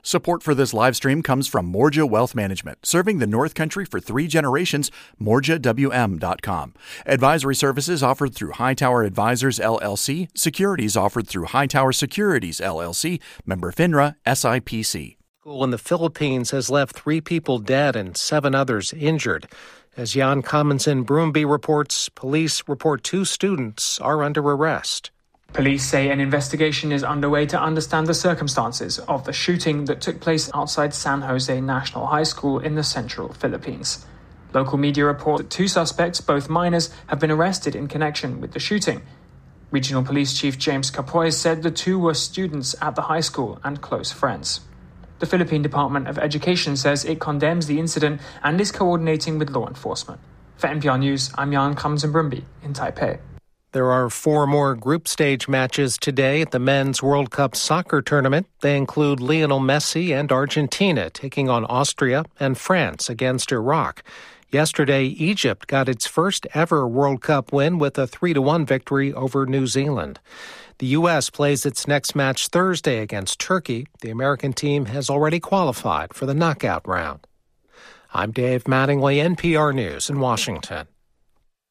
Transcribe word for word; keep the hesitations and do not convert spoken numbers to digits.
Support for this live stream comes from Morja Wealth Management, serving the North Country for three generations, morja w m dot com. Advisory services offered through Hightower Advisors, L L C. Securities offered through Hightower Securities, L L C. Member FINRA, S I P C. School in the Philippines has left three people dead and seven others injured. As Jan Commons in Broomby reports, police report two students are under arrest. Police say an investigation is underway to understand the circumstances of the shooting that took place outside San Jose National High School in the central Philippines. Local media report that two suspects, both minors, have been arrested in connection with the shooting. Regional Police Chief James Capoy said the two were students at the high school and close friends. The Philippine Department of Education says it condemns the incident and is coordinating with law enforcement. For N P R News, I'm Jan Commons in Broomby in Taipei. There are four more group stage matches today at the Men's World Cup soccer tournament. They include Lionel Messi and Argentina taking on Austria and France against Iraq. Yesterday, Egypt got its first ever World Cup win with a three to one victory over New Zealand. The U S plays its next match Thursday against Turkey. The American team has already qualified for the knockout round. I'm Dave Mattingly, N P R News in Washington.